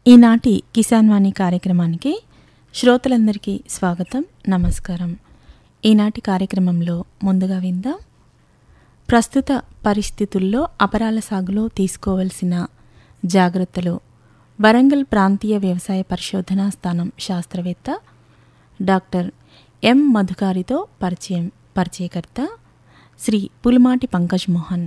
ఈనాటి కిసాన్ వాణి కార్యక్రమానికి శ్రోతలందరికీ స్వాగతం, నమస్కారం. ఈనాటి కార్యక్రమంలో ముందుగా విందాం ప్రస్తుత పరిస్థితుల్లో అపరాల సాగులో తీసుకోవలసిన జాగ్రత్తలు. వరంగల్ ప్రాంతీయ వ్యవసాయ పరిశోధనా స్థానం శాస్త్రవేత్త డాక్టర్ ఎం మధుకారితో పరిచయకర్త శ్రీ పులిమాటి పంకజ్ మోహన్.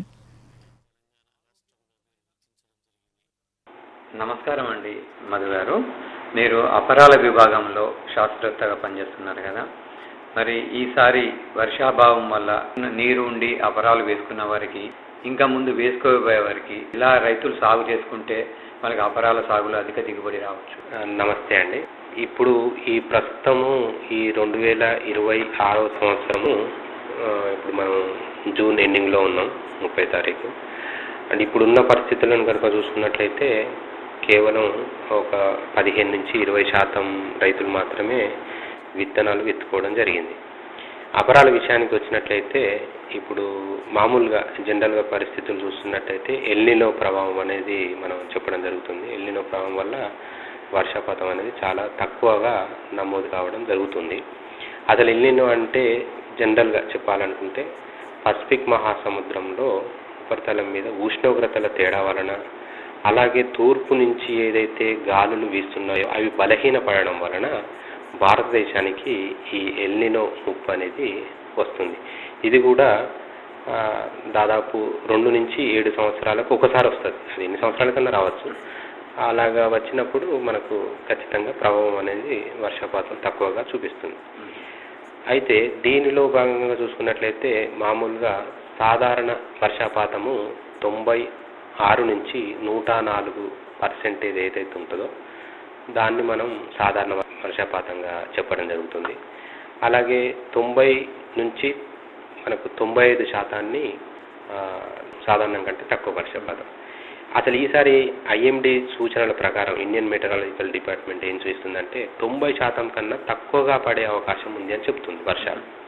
నమస్కారం అండి మధు గారు. మీరు అపరాల విభాగంలో శాస్త్రవేత్తగా పనిచేస్తున్నారు కదా, మరి ఈసారి వర్షాభావం వల్ల నీరు ఉండి అపరాలు వేసుకున్న వారికి, ఇంకా ముందు వేసుకోబోయే వారికి ఇలా రైతులు సాగు చేసుకుంటే వాళ్ళకి అపరాల సాగులో అధిక దిగుబడి రావచ్చు. నమస్తే అండి. ఇప్పుడు ఈ ప్రస్తుతము ఈ 2026 సంవత్సరము, ఇప్పుడు మనం జూన్ ఎండింగ్లో ఉన్నాం, 30 తారీఖు. అండ్ ఇప్పుడున్న పరిస్థితులను కనుక చూసుకున్నట్లయితే కేవలం ఒక 15-20% రైతులు మాత్రమే విత్తనాలు విత్తుకోవడం జరిగింది. అపరాల విషయానికి వచ్చినట్లయితే ఇప్పుడు మామూలుగా జనరల్గా పరిస్థితులు చూస్తున్నట్లయితే ఎల్నినో ప్రభావం అనేది మనం చెప్పడం జరుగుతుంది. ఎల్నినో ప్రభావం వల్ల వర్షపాతం అనేది చాలా తక్కువగా నమోదు కావడం జరుగుతుంది. అసలు ఎల్నినో అంటే జనరల్గా చెప్పాలనుకుంటే పసిఫిక్ మహాసముద్రంలో ఉపరితలం మీద ఉష్ణోగ్రతల తేడా వలన, అలాగే తూర్పు నుంచి ఏదైతే గాలులు వీస్తున్నాయో అవి బలహీనపడడం వలన భారతదేశానికి ఈ ఎల్నినో ముప్పు అనేది వస్తుంది. ఇది కూడా దాదాపు 2-7 సంవత్సరాలకు ఒకసారి వస్తుంది. అది ఎన్ని సంవత్సరాల కన్నా రావచ్చు. అలాగా వచ్చినప్పుడు మనకు ఖచ్చితంగా ప్రభావం అనేది వర్షపాతం తక్కువగా చూపిస్తుంది. అయితే దీనిలో భాగంగా చూసుకున్నట్లయితే మామూలుగా సాధారణ వర్షపాతము 96-104% ఏదైతే ఉంటుందో దాన్ని మనం సాధారణ వర్షపాతంగా చెప్పడం జరుగుతుంది. అలాగే 90 నుంచి మనకు 95% సాధారణం కంటే తక్కువ వర్షపాతం. అసలు ఈసారి ఐఎండీ సూచనల ప్రకారం ఇండియన్ మెటరాలజికల్ డిపార్ట్మెంట్ ఏం చూస్తుందంటే 90% కన్నా తక్కువగా పడే అవకాశం ఉంది అని చెప్తుంది వర్షాలు.